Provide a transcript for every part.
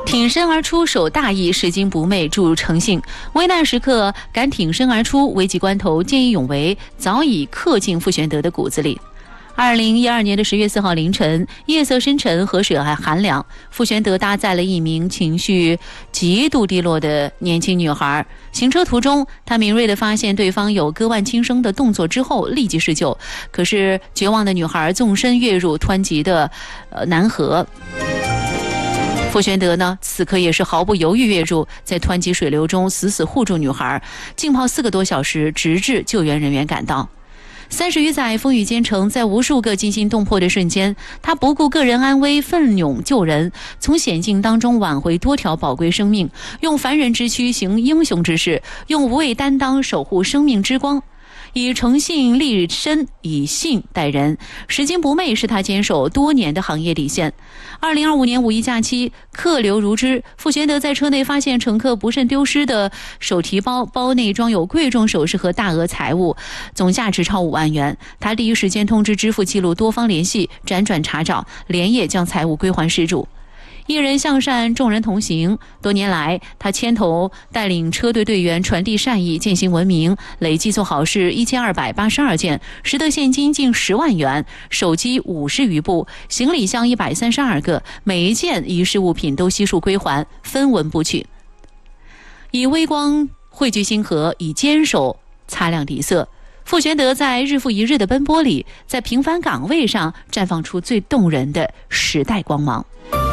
挺身而出守大义，拾金不昧助诚信。危难时刻敢挺身而出，危急关头见义勇为，早已刻进傅玄德的骨子里。2012年的10月4号凌晨，夜色深沉，河水还寒凉，傅玄德搭载了一名情绪极度低落的年轻女孩。行车途中，他敏锐地发现对方有割腕轻生的动作之后，立即施救。可是绝望的女孩纵身跃入湍急的南河。傅玄德呢，此刻也是毫不犹豫跃入，在湍急水流中死死护住女孩，浸泡4个多小时，直至救援人员赶到。30余载风雨兼程，在无数个惊心动魄的瞬间，他不顾个人安危，奋勇救人，从险境当中挽回多条宝贵生命，用凡人之躯行英雄之事，用无畏担当守护生命之光。以诚信立身，以信待人，拾金不昧是他坚守多年的行业底线。2025年5一假期，客流如织，傅玄德在车内发现乘客不慎丢失的手提包，包内装有贵重首饰和大额财物，总价值超5万元。他第一时间通知支付记录，多方联系，辗转查找，连夜将财物归还失主。一人向善，众人同行。多年来，他牵头带领车队队员传递善意，践行文明，累计做好事1282件，拾得现金近10万元，手机50余部，行李箱132个，每一件遗失物品都悉数归还，分文不取。以微光汇聚星河，以坚守擦亮底色。傅玄德在日复一日的奔波里，在平凡岗位上绽放出最动人的时代光芒。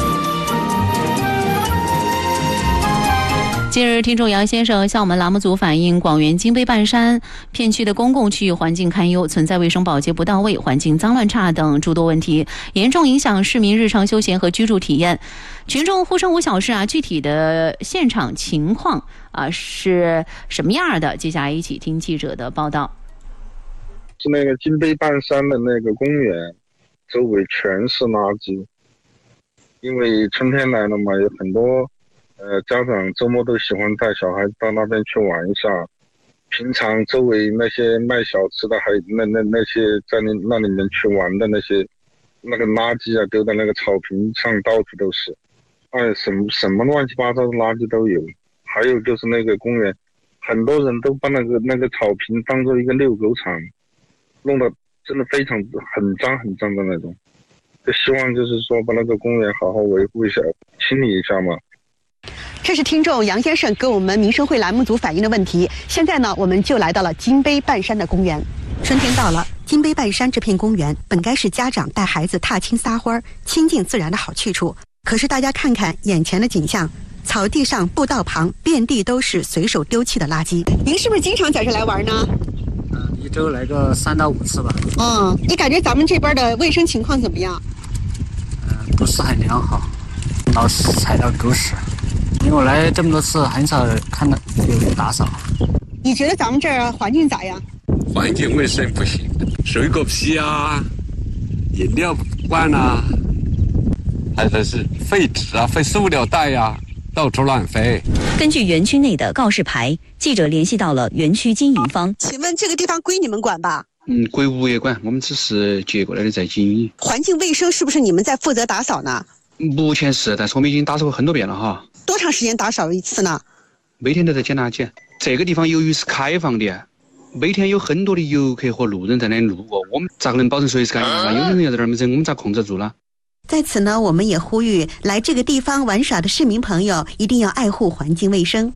近日，听众杨先生向我们栏目组反映，广元金杯半山片区的公共区域环境堪忧，存在卫生保洁不到位、环境脏乱差等诸多问题，严重影响市民日常休闲和居住体验。群众呼声无小事具体的现场情况是什么样的？接下来一起听记者的报道。 是那个金杯半山的那个公园，周围全是垃圾，因为春天来了嘛，有很多家长周末都喜欢带小孩到那边去玩一下。平常周围那些卖小吃的，还有那些在那里面去玩的那个垃圾丢在那个草坪上，到处都是。什么乱七八糟的垃圾都有。还有就是那个公园，很多人都把那个草坪当做一个遛狗场，弄得真的非常很脏的那种。就希望就是说把那个公园好好维护一下，清理一下嘛。 这是听众杨先生给我们民生会栏目组反映的问题。现在呢，我们就来到了金杯半山的公园。春天到了，金杯半山这片公园本该是家长带孩子踏青撒欢、亲近自然的好去处。可是大家看看眼前的景象，草地上、步道旁遍地都是随手丢弃的垃圾。您是不是经常在这来玩呢？ 一周来个3到5次吧。 你感觉咱们这边的卫生情况怎么样？ 不是很良好，老是踩到狗屎。因为我来这么多次，很少看到有人打扫。 你觉得咱们这儿环境咋样？ 环境卫生不行，水果皮饮料罐还是废纸废塑料袋到处乱飞。 根据园区内的告示牌，记者联系到了园区经营方。 请问这个地方归你们管吧？ 归物业管，我们只是接过来的在经营。 环境卫生是不是你们在负责打扫呢？ 目前是，但是我们已经打扫过很多遍了哈。 多长时间打扫一次呢？ 每天都在捡垃圾。这个地方由于是开放的，每天有很多的游客和路人在那路过，我们咋可能保证随时干净呢？有人要在这儿没人，我们咋控制住呢？ 在此呢，我们也呼吁来这个地方玩耍的市民朋友一定要爱护环境卫生。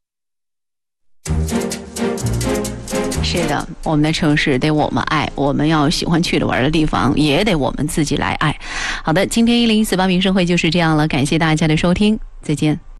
是的，我们的城市得我们爱，我们要喜欢去的玩的地方也得我们自己来爱。好的，今天1048民生会就是这样了，感谢大家的收听，再见。